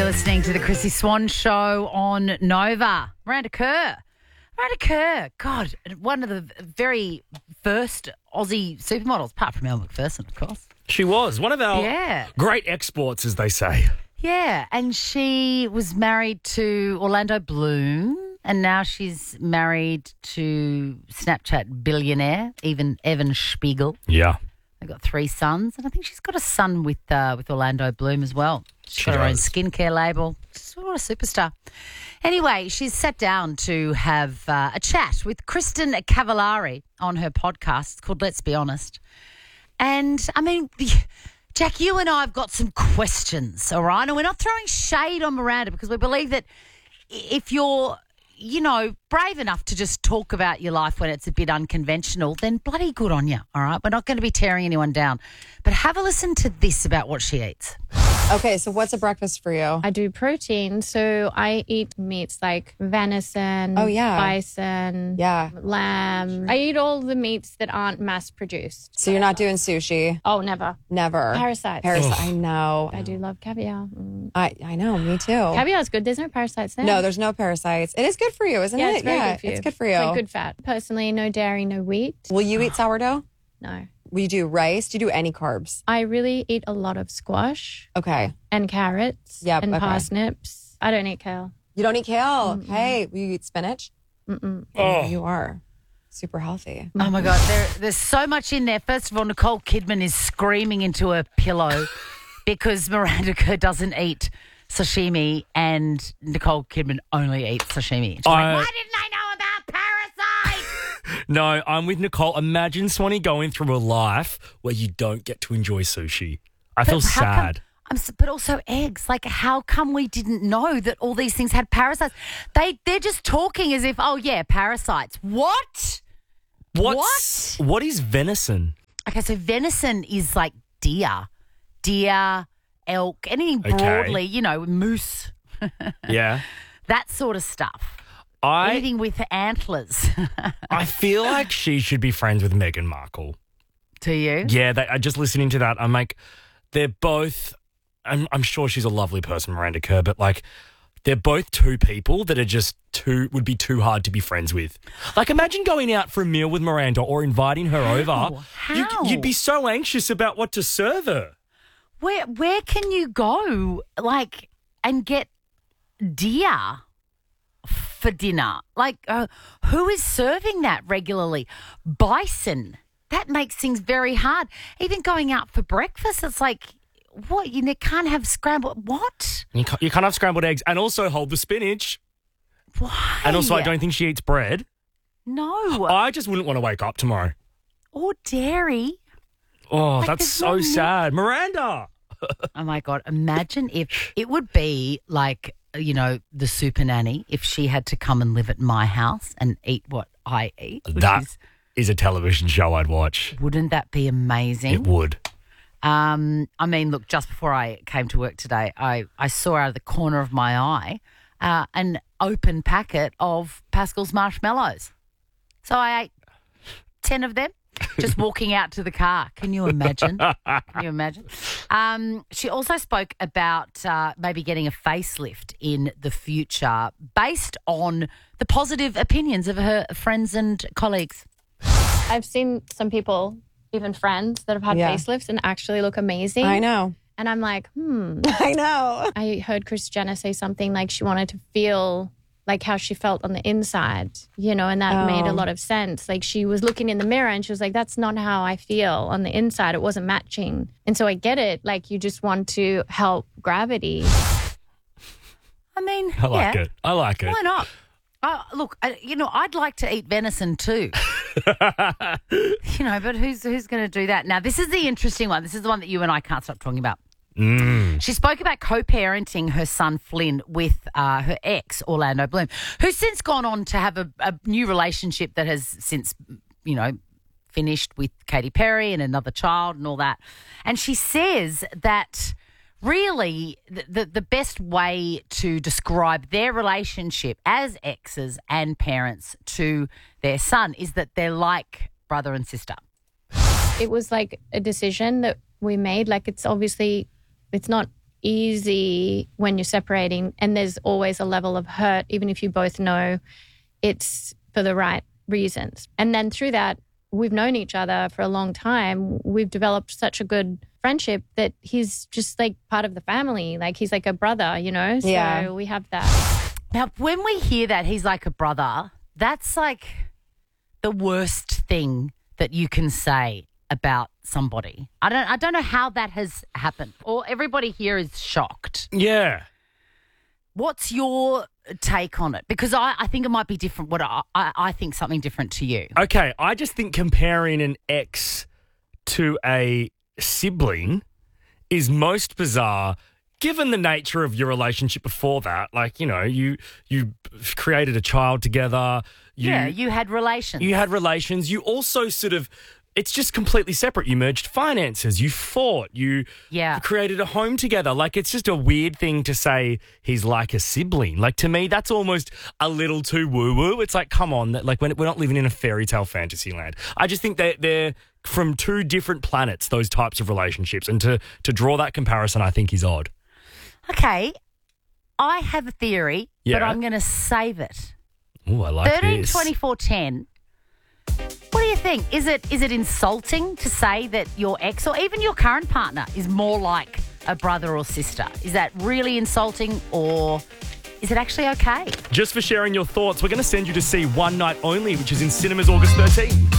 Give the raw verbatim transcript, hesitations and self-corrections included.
listening to the Chrissy Swan Show on Nova. Miranda Kerr. Miranda Kerr, God, one of the very first Aussie supermodels, apart from Elle Macpherson, of course. She was one of our Yeah. great exports, as they say. Yeah, and she was married to Orlando Bloom, and now she's married to Snapchat billionaire, even Evan Spiegel. Yeah. They've got three sons, and I think she's got a son with uh, with Orlando Bloom as well. She's She got her own does. skincare label. She's what a superstar. Anyway, she's sat down to have uh, a chat with Kristen Cavallari on her podcast. It's called Let's Be Honest. And, I mean, Jack, you and I have got some questions, all right? And we're not throwing shade on Miranda because we believe that if you're, you know, brave enough to just talk about your life when it's a bit unconventional, then bloody good on you, all right? We're not going to be tearing anyone down. But have a listen to this about what she eats. Okay, so what's a breakfast for you? I do protein, so I eat meats like venison, Oh, yeah. bison, Yeah. lamb. I eat all the meats that aren't mass produced. So you're not doing sushi? Oh, never. Never. Parasites. Parasite. I know. I do love caviar. Mm. I, I know, me too. Caviar is good. There's no parasites there. No, there's no parasites. It is good for you, isn't yeah, it? it's very yeah, good for you. it's good for you. It's like good fat. Personally, no dairy, no wheat. Will you eat sourdough? No. Will you do rice? Do you do any carbs? I really eat a lot of squash Okay. and carrots Yep, and okay. parsnips. I don't eat kale. You don't eat kale? Okay. Will you eat spinach? Mm-mm. Oh. You are super healthy. Oh, my God. There, there's so much in there. First of all, Nicole Kidman is screaming into her pillow because Miranda Kerr doesn't eat sashimi and Nicole Kidman only eats sashimi. She's I- like, why didn't I know about parasites? No, I'm with Nicole. Imagine Swanee going through a life where you don't get to enjoy sushi. I feel But how come- sad. I'm, s- but also eggs. Like, how come we didn't know that all these things had parasites? They, they're just talking as if, oh, yeah, parasites. What? What's, What is venison? Okay, so venison is like deer, deer, elk, anything Okay. broadly, you know, moose, Yeah. that sort of stuff. I Anything with antlers. I feel like she should be friends with Meghan Markle. To you? Yeah, they, I just listening to that, I'm like, they're both. I'm, I'm sure she's a lovely person, Miranda Kerr, but like, they're both two people that are just too would be too hard to be friends with. Like, imagine going out for a meal with Miranda or inviting her over. You, How? you'd be so anxious about what to serve her. Where where can you go, like, and get deer for dinner? Like, uh, who is serving that regularly? Bison. That makes things very hard. Even going out for breakfast, it's like, what? You can't have scrambled. What? You can't, you can't have scrambled eggs and also hold the spinach. Why? And also, I don't think she eats bread. No. I just wouldn't want to wake up tomorrow. Or dairy. Oh, Like, that's there's so no milk. sad. Miranda. Oh, my God. Imagine if it would be like, you know, the super nanny, if she had to come and live at my house and eat what I eat. Which That is, is a television show I'd watch. wouldn't that be amazing? It would. Um, I mean, look, just before I came to work today, I, I saw out of the corner of my eye uh, an open packet of Pascal's marshmallows. So I ate ten of them just walking out to the car. Can you imagine? Can you imagine? Um, she also spoke about uh, maybe getting a facelift in the future based on the positive opinions of her friends and colleagues. I've seen some people, even friends, that have had Yeah. facelifts and actually look amazing. I know. And I'm like, hmm. I know. I heard Kris Jenner say something like she wanted to feel like how she felt on the inside, you know, and that Oh. made a lot of sense. Like, she was looking in the mirror and she was like, that's not how I feel on the inside. It wasn't matching. And so I get it. Like, you just want to help gravity. I mean, I like yeah. it. I like it. Why not? Uh, look, I, you know, I'd like to eat venison too. You know, but who's who's going to do that? Now, this is the interesting one. This is the one that you and I can't stop talking about. Mm. She spoke about co-parenting her son Flynn with uh, her ex, Orlando Bloom, who's since gone on to have a, a new relationship that has since, you know, finished with Katy Perry and another child and all that. And she says that really the, the, the best way to describe their relationship as exes and parents to their son is that they're like brother and sister. It was like a decision that we made. Like, it's obviously, it's not easy when you're separating, and there's always a level of hurt, even if you both know it's for the right reasons. And then through that, we've known each other for a long time. We've developed such a good friendship that he's just like part of the family. Like he's like a brother, you know? So Yeah. we have that. Now, when we hear that he's like a brother, that's like the worst thing that you can say about somebody. I don't I don't know how that has happened. Or everybody here is shocked. Yeah. What's your take on it? Because I, I think it might be different. What I, I, I think something different to you. Okay, I just think comparing an ex to a sibling is most bizarre given the nature of your relationship before that. Like, you know, you you created a child together. You, yeah, you had relations. You had relations. You also sort of, it's just completely separate. You merged finances. You fought. You Yeah. created a home together. Like, it's just a weird thing to say he's like a sibling. Like, to me, that's almost a little too woo-woo. It's like, come on. that- Like, when, we're not living in a fairy tale fantasy land. I just think that they're from two different planets, those types of relationships. And to, to draw that comparison, I think is odd. Okay, I have a theory, but Yeah. I'm going to save it. Oh, I like thirteen this. twenty-four ten. What do you think? Is it is it insulting to say that your ex or even your current partner is more like a brother or sister? Is that really insulting, or is it actually okay? Just for sharing your thoughts, we're going to send you to see One Night Only, which is in cinemas August thirteenth.